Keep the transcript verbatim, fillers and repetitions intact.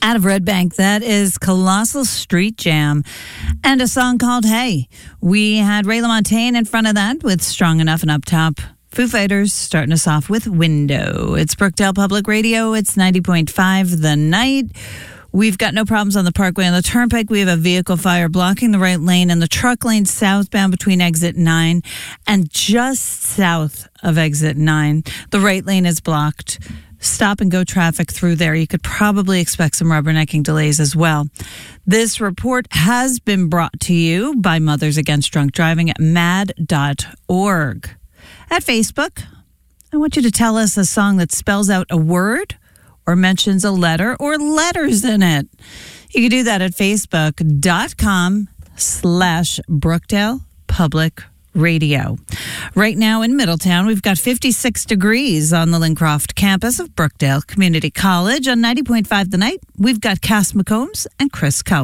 Out of Red Bank, that is Colossal Street Jam and a song called Hey. We had Ray LaMontagne in front of that with Strong Enough, and up top, Foo Fighters starting us off with Window. It's Brookdale Public Radio. It's ninety point five The Night. We've got no problems on the Parkway. On the Turnpike, we have a vehicle fire blocking the right lane and the truck lane southbound between exit nine and just south of exit nine. The right lane is blocked. Stop and go traffic through there. You could probably expect some rubbernecking delays as well. This report has been brought to you by Mothers Against Drunk Driving at mad dot org. At Facebook, I want you to tell us a song that spells out a word or mentions a letter or letters in it. You can do that at facebook.com slash Brookdale Public Radio. Right now in Middletown, we've got fifty-six degrees on the Lincroft campus of Brookdale Community College. On ninety point five The Night, we've got Cass McCombs and Chris Coe.